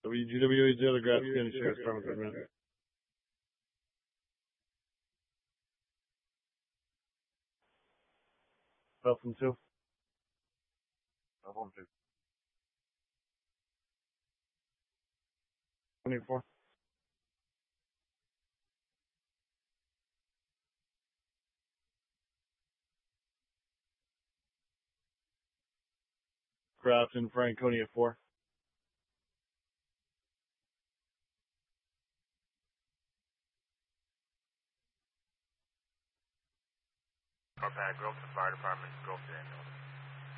WGW is the other grab skin share strong equipment. Welcome to. Welcome to. 24. Grafton, Franconia 4. Grove to Fire Department, Grove to ambulance.